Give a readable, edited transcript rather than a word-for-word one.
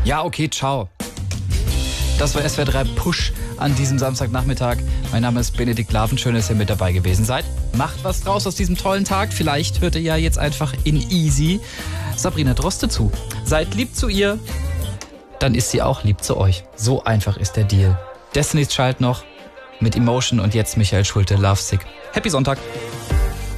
Ja, okay, ciao. Das war SWR 3 Push an diesem Samstagnachmittag. Mein Name ist Benedikt Laven. Schön, dass ihr mit dabei gewesen seid. Macht was draus aus diesem tollen Tag. Vielleicht hört ihr ja jetzt einfach in Easy Sabrina Droste zu. Seid lieb zu ihr, dann ist sie auch lieb zu euch. So einfach ist der Deal. Destiny's Child noch mit Emotion und jetzt Michael Schulte, Lovesick. Happy Sonntag.